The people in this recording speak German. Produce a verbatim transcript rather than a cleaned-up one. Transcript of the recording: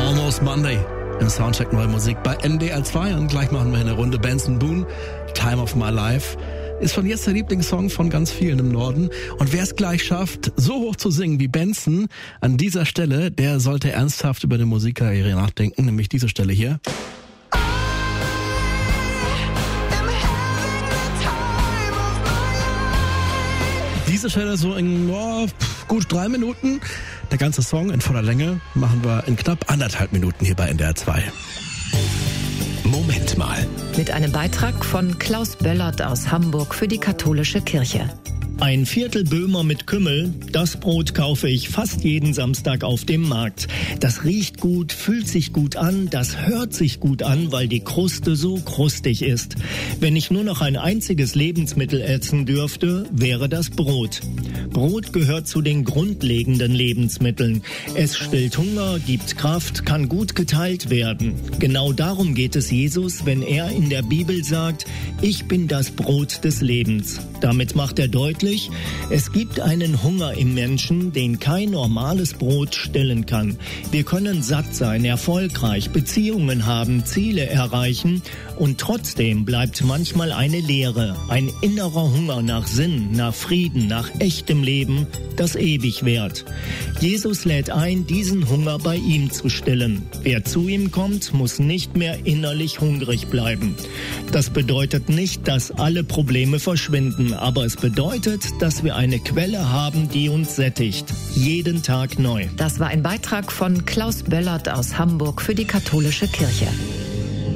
Almost Monday. Im Soundcheck neue Musik bei N D R zwei und gleich machen wir eine Runde Benson Boone, Time of My Life. Ist von jetzt der Lieblingssong von ganz vielen im Norden. Und wer es gleich schafft, so hoch zu singen wie Benson an dieser Stelle, der sollte ernsthaft über eine Musikkarriere nachdenken, nämlich diese Stelle hier. Diese Stelle so in oh, gut drei Minuten. Der ganze Song in voller Länge machen wir in knapp anderthalb Minuten hier bei N D R zwei. Moment mal. Mit einem Beitrag von Klaus Böllert aus Hamburg für die katholische Kirche. Ein Viertel Böhmer mit Kümmel, das Brot kaufe ich fast jeden Samstag auf dem Markt. Das riecht gut, fühlt sich gut an, das hört sich gut an, weil die Kruste so krustig ist. Wenn ich nur noch ein einziges Lebensmittel essen dürfte, wäre das Brot. Brot gehört zu den grundlegenden Lebensmitteln. Es stillt Hunger, gibt Kraft, kann gut geteilt werden. Genau darum geht es Jesus, wenn er in der Bibel sagt, ich bin das Brot des Lebens. Damit macht er deutlich, es gibt einen Hunger im Menschen, den kein normales Brot stillen kann. Wir können satt sein, erfolgreich, Beziehungen haben, Ziele erreichen und trotzdem bleibt manchmal eine Leere, ein innerer Hunger nach Sinn, nach Frieden, nach echtem Leben, das ewig währt. Jesus lädt ein, diesen Hunger bei ihm zu stillen. Wer zu ihm kommt, muss nicht mehr innerlich hungrig bleiben. Das bedeutet nicht, dass alle Probleme verschwinden, aber es bedeutet, dass wir eine Quelle haben, die uns sättigt. Jeden Tag neu. Das war ein Beitrag von Klaus Böllert aus Hamburg für die katholische Kirche.